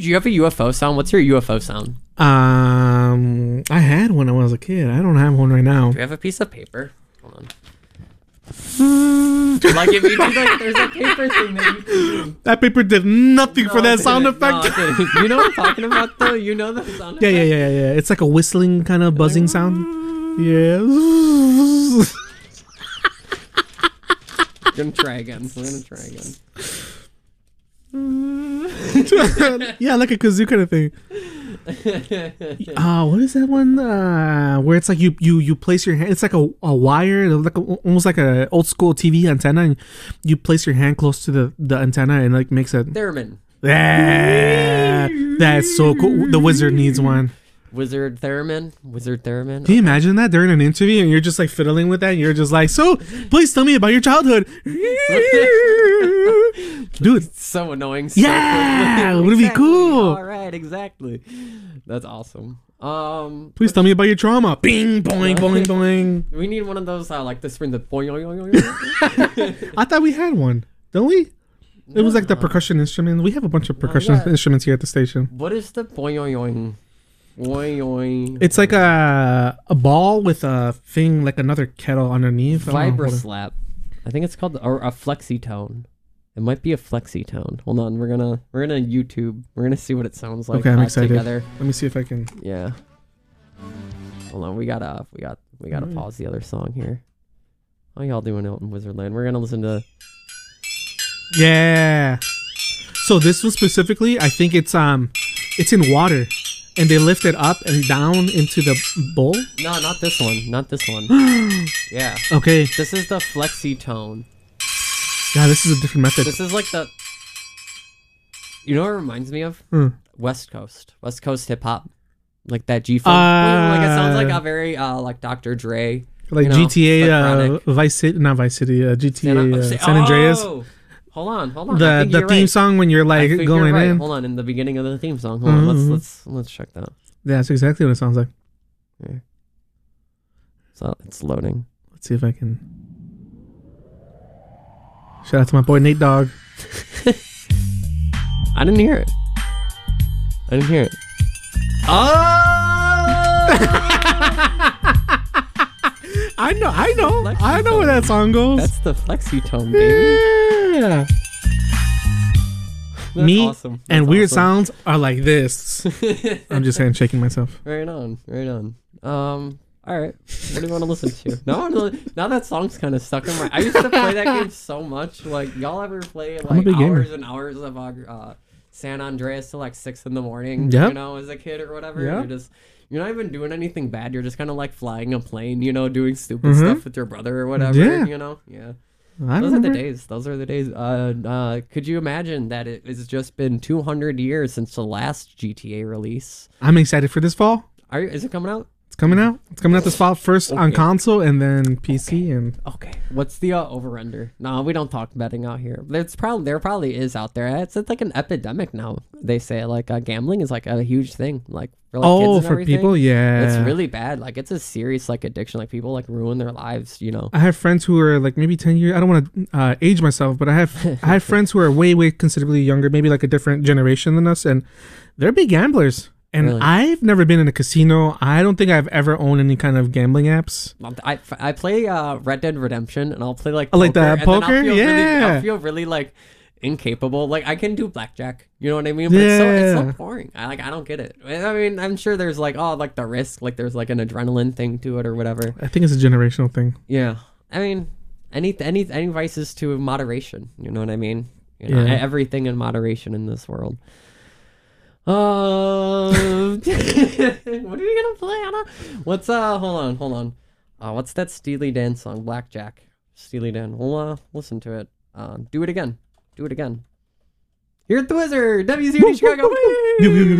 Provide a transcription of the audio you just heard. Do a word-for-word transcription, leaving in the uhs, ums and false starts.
Dude, you have a U F O sound? What's your U F O sound? Um, I had one when I was a kid. I don't have one right now. Do you have a piece of paper? Hold on. Like if you do like, there's a paper thing that you can do. That paper did nothing No, for that it sound didn't. effect. No, it didn't. You know what I'm talking about though? You know the sound Yeah, effect? yeah, yeah, yeah. It's like a whistling kind of buzzing sound. Yeah. We're gonna try again. We're gonna try again. Yeah, like a kazoo kind of thing. Uh, what is that one? Uh, where it's like you you you place your hand. It's like a, a wire, like a, almost like a old school T V antenna, and you place your hand close to the, the antenna and like makes a. Theremin. Yeah, that's so cool. The wizard needs one. Wizard theremin. Wizard theremin. Can you imagine that during an interview and you're just like fiddling with that and you're just like, so please tell me about your childhood. Dude, It's so annoying. So yeah, quickly. would it be Exactly. cool? All right, exactly. That's awesome. Um, Please tell me about your trauma. Bing, boing, boing, boing. we need one of those uh, like the spring that boing, boing, boing, boing. I thought we had one, don't we? It was like the percussion instrument. We have a bunch of percussion yeah. instruments here at the station. What is the boing, boing, boing? Boing, boing. It's like a a ball with a thing like another kettle underneath. I don't know, Vibra hold on. slap. I think it's called or a flexi tone. It might be a flexi tone. Hold on, we're gonna we're gonna YouTube. We're gonna see what it sounds like. Okay, I'm uh, excited. Together. Let me see if I can. Yeah. Hold on, we gotta we got we gotta Alright. pause the other song here. How y'all doing out in Wizardland? We're gonna listen to. Yeah. So this one specifically, I think it's um, it's in water, and they lift it up and down into the bowl. No, not this one. Not this one. Yeah. Okay. This is the flexi tone. Yeah, this is a different method. This is like the. You know what it reminds me of? Hmm. West Coast. West Coast hip hop. Like that G funk. Uh, like it sounds like a very uh like Doctor Dre. Like you know, G T A, uh, electronic. Vice City, not Vice City, uh, G T A, San, uh, say- San Andreas. Oh, hold on, hold on. I The think the you're theme right. song when you're I like think going you're right. in. Hold on, in the beginning of the theme song. Hold on, Mhm. let's let's let's check that. Yeah, that's exactly what it sounds like. So it's loading. Let's see if I can. Shout out to my boy Nate Dogg. I didn't hear it. I didn't hear it. Oh! I know, I know, Flexi I know where that song goes. That's the flexi tone, baby. Yeah. That's Me awesome. That's and weird awesome. sounds are like this. I'm just handshaking myself. Right on, right on. Um, all right. What do you want to listen to? Now, I'm really- now that song's kind of stuck in my. I used to play that game so much. Like, y'all ever play a like big gamer. hours and hours of uh, uh, San Andreas till like six in the morning? Yep. You know, as a kid or whatever. Yep. You're just. You're not even doing anything bad. You're just kind of like flying a plane. You know, doing stupid Mhm. stuff with your brother or whatever. Yeah. You know. Yeah. I Those are the remember. days. Those are the days. Uh, uh, could you imagine that it has just been two hundred years since the last G T A release? I'm excited for this fall. Are you, is it coming out? It's coming out. It's coming out this fall. First on Okay. console and then P C and Okay. What's the uh, over under? No, we don't talk betting out here. There's probably there probably is out there. It's, it's like an epidemic now. They say like uh, gambling is like a huge thing. Like for like kids oh and for everything. people, yeah. It's really bad. Like it's a serious like addiction. Like people like ruin their lives. You know. I have friends who are like maybe ten years. I don't want to uh, age myself, but I have I have friends who are way way considerably younger, maybe like a different generation than us, and they're big gamblers. And Really? I've never been in a casino. I don't think I've ever owned any kind of gambling apps. I, I play uh, Red Dead Redemption and I'll play like Oh, like the and then poker? I'll feel really, Yeah. I'll feel really like incapable. Like I can do blackjack, you know what I mean? But it's so it's so Yeah. boring. I like I don't get it. I mean, I'm sure there's like oh like the risk, like there's like an adrenaline thing to it or whatever. I think it's a generational thing. Yeah, I mean, any any any vices to moderation. You know what I mean? You know, Yeah. everything in moderation in this world. Uh, what are you gonna play, Anna? What's uh? Hold on, hold on. Uh, what's that Steely Dan song? Blackjack. Steely Dan. We'll uh, listen to it. Uh, do it again. Do it again. Here at the Wizard, W C D Chicago. Whee!